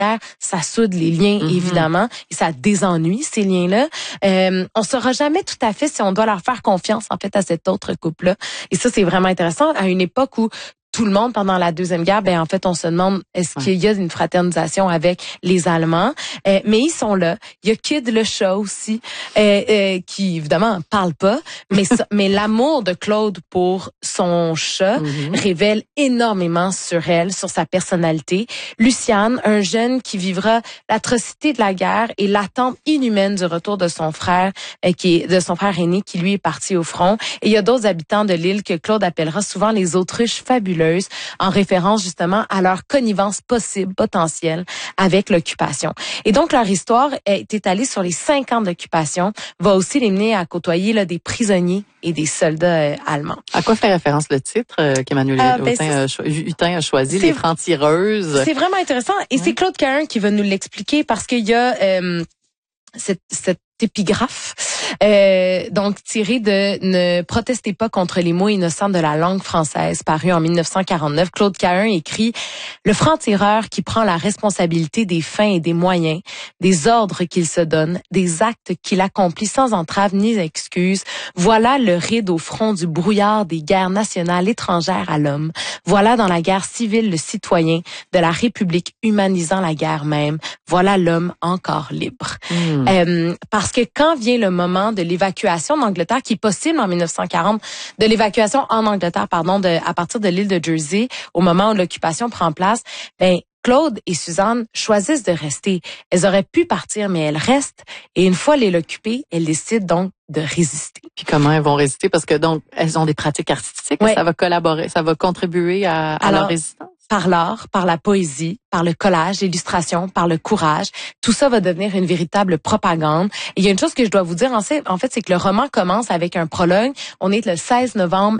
ça soude les liens, évidemment, et ça désennuie, ces liens-là. On saura jamais tout à fait si on doit leur faire confiance, en fait, à cet autre couple-là. Et ça, c'est vraiment intéressant, à une époque où tout le monde, pendant la Deuxième Guerre, en fait, on se demande est-ce qu'il y a une fraternisation avec les Allemands. Mais ils sont là. Il y a Kid le chat aussi, qui, évidemment, parle pas. Mais l'amour de Claude pour son chat révèle énormément sur elle, sur sa personnalité. Luciane, un jeune qui vivra l'atrocité de la guerre et l'attente inhumaine du retour de son frère, de son frère aîné, qui lui est parti au front. Et il y a d'autres habitants de l'île que Claude appellera souvent les autruches fabuleuses, en référence justement à leur connivence potentielle avec l'occupation. Et donc, leur histoire est étalée sur les 5 ans d'occupation, va aussi les mener à côtoyer là, des prisonniers et des soldats allemands. À quoi fait référence le titre qu'Emmanuel Hutin a choisi, Les Francs-Tireuses? C'est vraiment intéressant. Et c'est Claude Cahun qui va nous l'expliquer parce qu'il y a cette épigraphe, donc tirée de Ne protestez pas contre les mots innocents de la langue française, paru en 1949. Claude Cahun écrit « Le franc-tireur qui prend la responsabilité des fins et des moyens, des ordres qu'il se donne, des actes qu'il accomplit sans entrave ni excuse, voilà le ride au front du brouillard des guerres nationales étrangères à l'homme. Voilà dans la guerre civile le citoyen de la République humanisant la guerre même. Voilà l'homme encore libre. » Parce que quand vient le moment de l'évacuation d'Angleterre, qui est possible en 1940, de l'évacuation en Angleterre, à partir de l'île de Jersey, au moment où l'occupation prend place, Claude et Suzanne choisissent de rester. Elles auraient pu partir, mais elles restent. Et une fois l'île occupée, elles décident donc de résister. Puis comment elles vont résister? Parce que donc, elles ont des pratiques artistiques, ça va collaborer, ça va contribuer à leur résistance. Par l'art, par la poésie, par le collage, l'illustration, par le courage. Tout ça va devenir une véritable propagande. Et il y a une chose que je dois vous dire, en fait, c'est que le roman commence avec un prologue. On est le 16 novembre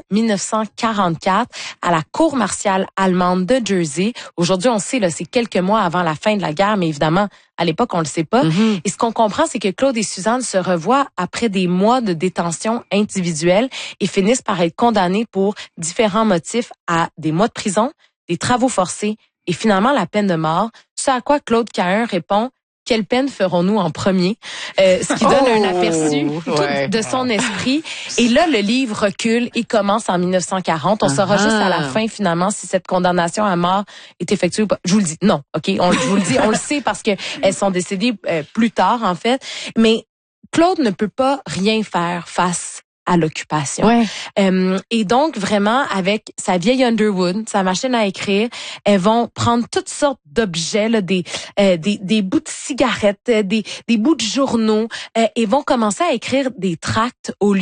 1944 à la cour martiale allemande de Jersey. Aujourd'hui, on sait, là, c'est quelques mois avant la fin de la guerre, mais évidemment, à l'époque, on le sait pas. Et ce qu'on comprend, c'est que Claude et Suzanne se revoient après des mois de détention individuelle et finissent par être condamnés pour différents motifs à des mois de prison, des travaux forcés et finalement la peine de mort. Ce à quoi Claude Cahun répond « Quelle peine ferons-nous en premier? » Ce qui donne un aperçu de son esprit. Et là, le livre recule et commence en 1940. On saura juste à la fin, finalement, si cette condamnation à mort est effectuée ou pas. Je vous le dis, non, OK? Je vous le dis, on le sait parce que elles sont décédées plus tard, en fait. Mais Claude ne peut pas rien faire face à l'occupation. Et donc, vraiment, avec sa vieille Underwood, sa machine à écrire, elles vont prendre toutes sortes d'objets, là, des bouts de cigarettes, des bouts de journaux, et vont commencer à écrire des tracts au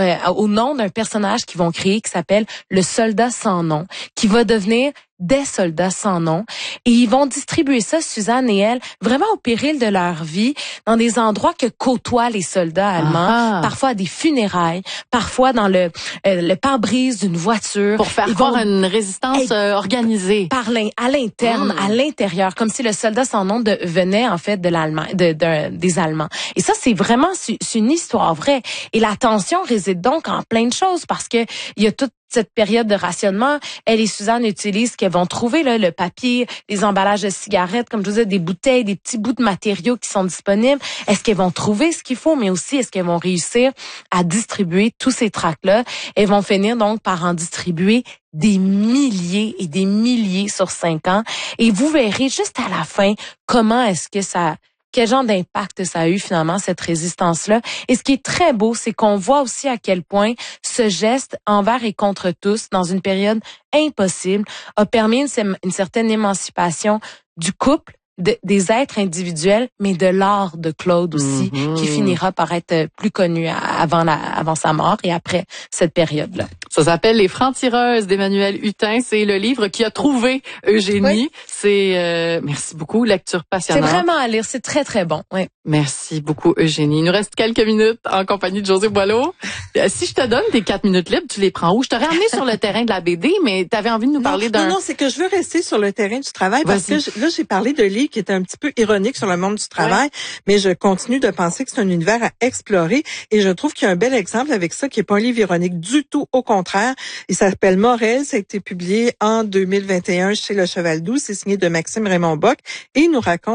nom d'un personnage qu'ils vont créer qui s'appelle le soldat sans nom, qui va devenir des soldats sans nom. Et ils vont distribuer ça, Suzanne et elle, vraiment au péril de leur vie, dans des endroits que côtoient les soldats allemands, parfois à des funérailles, parfois dans le pare-brise d'une voiture. Pour faire croire à une résistance organisée. À l'interne, à l'intérieur, comme si le soldat sans nom venait en fait de l'Allemand, des Allemands. Et ça, c'est vraiment c'est une histoire vraie. Et la tension réside donc en plein de choses parce que il y a toute cette période de rationnement. Elle et Suzanne utilisent ce qu'elles vont trouver, là, le papier, les emballages de cigarettes, comme je vous disais, des bouteilles, des petits bouts de matériaux qui sont disponibles. Est-ce qu'elles vont trouver ce qu'il faut, mais aussi est-ce qu'elles vont réussir à distribuer tous ces tracts-là? Elles vont finir donc par en distribuer des milliers et des milliers sur 5 ans. Et vous verrez juste à la fin comment est-ce que quel genre d'impact ça a eu finalement, cette résistance-là. Et ce qui est très beau, c'est qu'on voit aussi à quel point ce geste envers et contre tous, dans une période impossible, a permis une certaine émancipation du couple, des êtres individuels, mais de l'art de Claude aussi, qui finira par être plus connu avant sa mort et après cette période-là. Ça s'appelle Les Francs-Tireuses d'Emmanuel Hutin. C'est le livre qui a trouvé Eugénie. C'est merci beaucoup, lecture passionnante. C'est vraiment à lire, c'est très très bon. Merci beaucoup Eugénie. Il nous reste quelques minutes en compagnie de José Boileau. Si je te donne tes 4 minutes libres, tu les prends où? Je t'aurais amené sur le terrain de la BD, mais tu avais envie de nous parler d'un... Non, c'est que je veux rester sur le terrain du travail parce que là, j'ai parlé de livres qui étaient un petit peu ironiques sur le monde du travail, mais je continue de penser que c'est un univers à explorer et je trouve qu'il y a un bel exemple avec ça qui est pas un livre ironique du tout, au contraire. Il s'appelle Morel, ça a été publié en 2021 chez Le Cheval Doux, c'est signé de Maxime Raymond Bock et il nous raconte